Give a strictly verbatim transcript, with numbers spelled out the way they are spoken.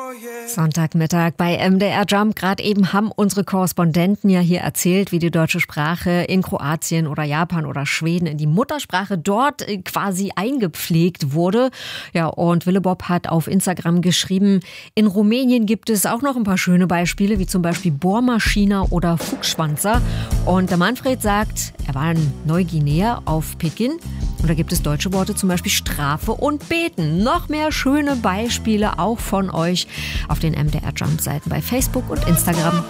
Sonntagmittag bei M D R Jump. Gerade eben haben unsere Korrespondenten ja hier erzählt, wie die deutsche Sprache in Kroatien oder Japan oder Schweden in die Muttersprache dort quasi eingepflegt wurde. Ja, und Willebob hat auf Instagram geschrieben, in Rumänien gibt es auch noch ein paar schöne Beispiele, wie zum Beispiel Bohrmaschiner oder Fuchsschwanzer. Und der Manfred sagt, er war in Neuguinea auf Pekin. Und da gibt es deutsche Worte, zum Beispiel Strafe und Beten. Noch mehr schöne Beispiele auch von euch auf den M D R Jump Seiten bei Facebook und Instagram.